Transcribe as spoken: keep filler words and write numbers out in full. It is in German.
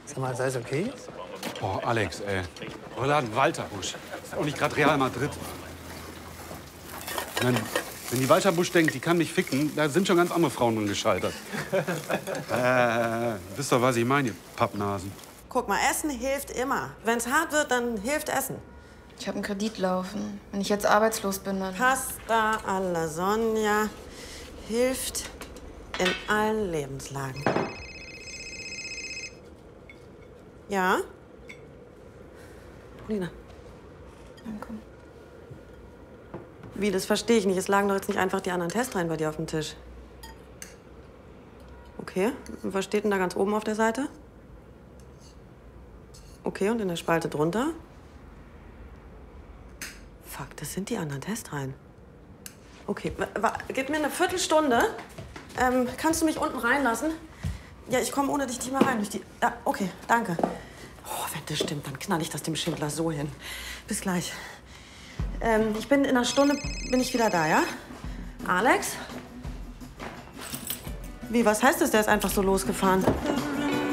Sag mal, ist alles okay? Boah, Alex, ey. Roland Walterbusch. Ist auch nicht gerade Real Madrid. Wenn, wenn die Walterbusch denkt, die kann mich ficken, da sind schon ganz andere Frauen drin gescheitert. äh, wisst doch, was ich meine, ihr Pappnasen. Guck mal, Essen hilft immer. Wenn es hart wird, dann hilft Essen. Ich habe einen Kredit laufen. Wenn ich jetzt arbeitslos bin, dann... Pasta alla Sonja hilft in allen Lebenslagen. Ja? Lina. Danke. Wie, das verstehe ich nicht. Es lagen doch jetzt nicht einfach die anderen Testreihen bei dir auf dem Tisch. Okay, und was steht denn da ganz oben auf der Seite? Okay, und in der Spalte drunter? Fuck, das sind die anderen Testreihen. Okay, gib mir eine Viertelstunde. Ähm, kannst du mich unten reinlassen? Ja, ich komme ohne dich nicht mehr rein. Durch die... Ja, okay, danke. Oh, wenn das stimmt, dann knall ich das dem Schindler so hin. Bis gleich. Ähm, ich bin in einer Stunde bin ich wieder da, ja? Alex? Wie, was heißt das? Der ist einfach so losgefahren.